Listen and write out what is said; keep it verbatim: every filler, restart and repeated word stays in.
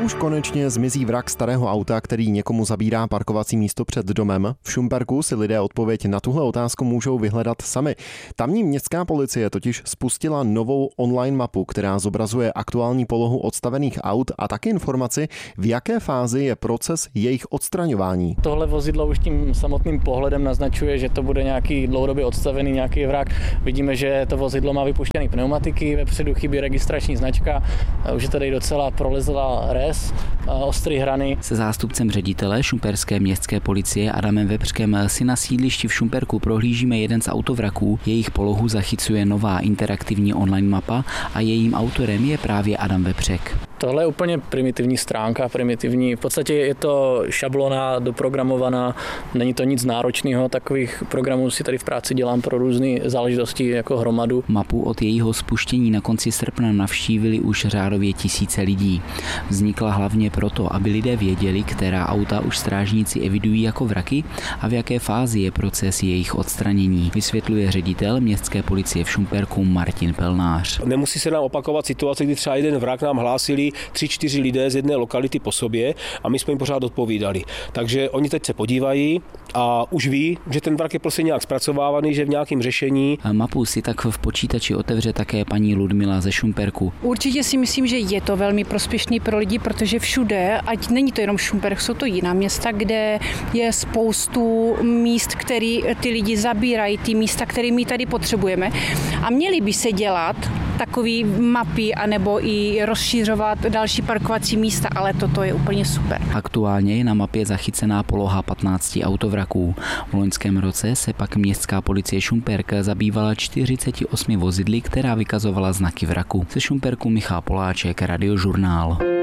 už konečně zmizí vrak starého auta, který někomu zabírá parkovací místo před domem? V Šumperku si lidé odpověď na tuhle otázku můžou vyhledat sami. Tamní městská policie totiž spustila novou online mapu, která zobrazuje aktuální polohu odstavených aut a taky informaci, v jaké fázi je proces jejich odstraňování. Tohle vozidlo už tím samotným pohledem naznačuje, že to bude nějaký dlouhodobě odstavený nějaký vrak. Vidíme, že to vozidlo má vypuštěné pneumatiky, vepředu chybí registrační značka, už je tady docela prolezlá res, ostrý hrany. Se zástupcem ředitele šumperské městské policie Adamem Vepřkem si na sídlišti v Šumperku prohlížíme jeden z autovraků. Jejich polohu zachycuje nová interaktivní online mapa a jejím autorem je právě Adam Vepřek. Tohle je úplně primitivní stránka, primitivní. V podstatě je to šablona doprogramovaná, není to nic náročného, takových programů si tady v práci dělám pro různé záležitosti jako hromadu. Mapu od jejího spuštění na konci srpna navštívili už řádově tisíce lidí. Vznikla hlavně proto, aby lidé věděli, která auta už strážníci evidují jako vraky a v jaké fázi je proces jejich odstranění, vysvětluje ředitel městské policie v Šumperku Martin Pelnář. Nemusí se nám opakovat situace, kdy třeba jeden vrak nám hlásili tři, čtyři lidé z jedné lokality po sobě a my jsme jim pořád odpovídali. Takže oni teď se podívají a už ví, že ten vrak je prostě nějak zpracovávaný, že v nějakém řešení. Mapu si tak v počítači otevře také paní Ludmila ze Šumperku. Určitě si myslím, že je to velmi prospěšný pro lidi, protože všude, ať není to jenom Šumperk, jsou to jiná města, kde je spoustu míst, které ty lidi zabírají, ty místa, které my tady potřebujeme. A měly by se dělat takové mapy anebo i rozšířovat další parkovací místa, ale toto je úplně super. Aktuálně je na mapě zachycená poloha patnácti autovraků. V loňském roce se pak městská policie Šumperk zabývala čtyřiceti osmi vozidly, která vykazovala znaky vraku. Ze Šumperku Michal Poláček, Radiožurnál.